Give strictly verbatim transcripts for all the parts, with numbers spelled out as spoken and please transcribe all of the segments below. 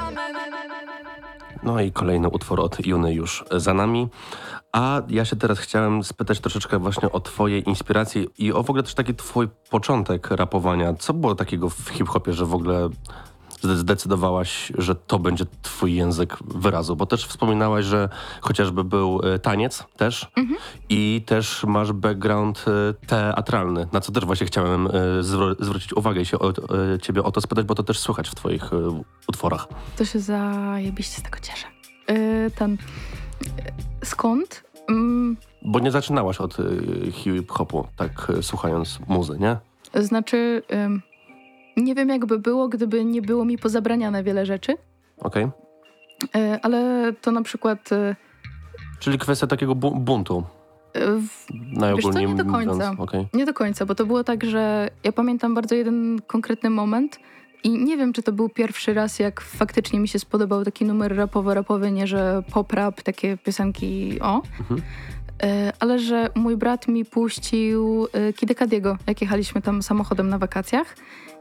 No i kolejny utwór od Juny już za nami. A ja się teraz chciałem spytać troszeczkę właśnie o twoje inspiracje i o w ogóle też taki twój początek rapowania. Co było takiego w hip-hopie, że w ogóle zdecydowałaś, że to będzie twój język wyrazu? Bo też wspominałaś, że chociażby był e, taniec też mhm. i też masz background e, teatralny, na co też właśnie chciałem e, zwró- zwrócić uwagę i się o, e, ciebie o to spytać, bo to też słychać w twoich e, utworach. To się zajebiście z tego cieszę. Yy, ten... Skąd? Mm. Bo nie zaczynałaś od y, hip-hopu, tak y, słuchając muzy, nie? Znaczy, ym, nie wiem jakby było, gdyby nie było mi pozabraniane wiele rzeczy. Okej. Okay. Y, ale to na przykład... Y, Czyli kwestia takiego bu- buntu. Y, Najogólniej wiesz co, nie do końca. Okay. Nie do końca, bo to było tak, że ja pamiętam bardzo jeden konkretny moment i nie wiem, czy to był pierwszy raz, jak faktycznie mi się spodobał taki numer rapowo-rapowy, nie że pop-rap, takie piosenki o, mhm. y, ale że mój brat mi puścił y, Kida Cudiego, jak jechaliśmy tam samochodem na wakacjach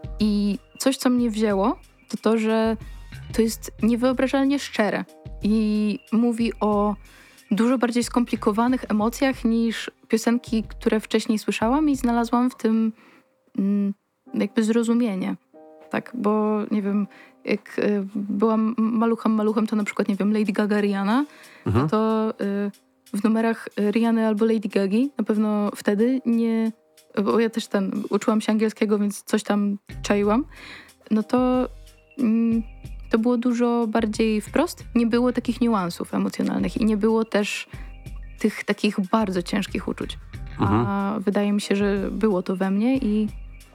i coś, co mnie wzięło, to to, że to jest niewyobrażalnie szczere i mówi o dużo bardziej skomplikowanych emocjach niż piosenki, które wcześniej słyszałam i znalazłam w tym mm, jakby zrozumienie. Tak, bo nie wiem, jak y, byłam maluchem, maluchem, to na przykład, nie wiem, Lady Gaga, Rihanna, mhm. to y, w numerach Rihanny albo Lady Gagi na pewno wtedy nie, bo ja też ten, uczyłam się angielskiego, więc coś tam czaiłam, no to mm, to było dużo bardziej wprost, nie było takich niuansów emocjonalnych i nie było też tych takich bardzo ciężkich uczuć. Mhm. A wydaje mi się, że było to we mnie i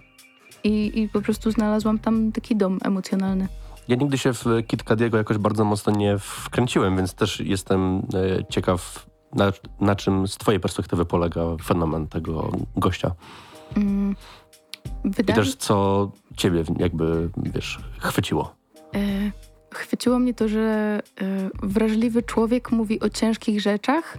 I, I po prostu znalazłam tam taki dom emocjonalny. Ja nigdy się w Kid Cudiego jakoś bardzo mocno nie wkręciłem, więc też jestem e, ciekaw, na, na czym z twojej perspektywy polega fenomen tego gościa. Mm, wydaje... I też co ciebie jakby, wiesz, chwyciło. E, chwyciło mnie to, że e, wrażliwy człowiek mówi o ciężkich rzeczach,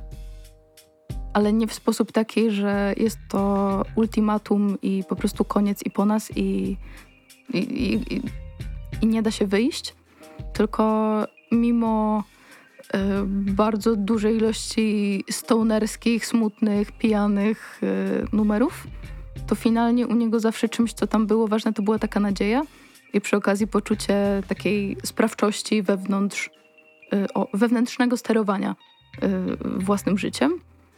ale nie w sposób taki, że jest to ultimatum i po prostu koniec i po nas i, i, i, i nie da się wyjść, tylko mimo y, bardzo dużej ilości stonerskich, smutnych, pijanych y, numerów, to finalnie u niego zawsze czymś, co tam było ważne, to była taka nadzieja i przy okazji poczucie takiej sprawczości wewnątrz, y, o, wewnętrznego sterowania y, własnym życiem.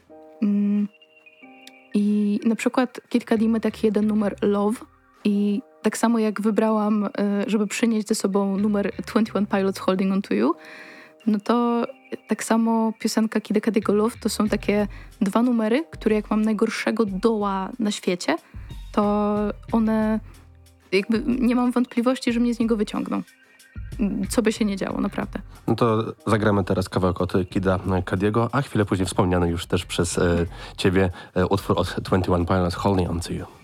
I na przykład Kid Cudi ma taki jeden numer Love i tak samo jak wybrałam, żeby przynieść ze sobą numer twenty one Pilots Holding On To You, no to tak samo piosenka Kid Cudiego Love to są takie dwa numery, które jak mam najgorszego doła na świecie, to one jakby nie mam wątpliwości, że mnie z niego wyciągną. Co by się nie działo, naprawdę. No to zagramy teraz kawałek od Kida Cudiego, a chwilę później wspomniany już też przez e, ciebie e, utwór od twenty one Pilots Holding On To You.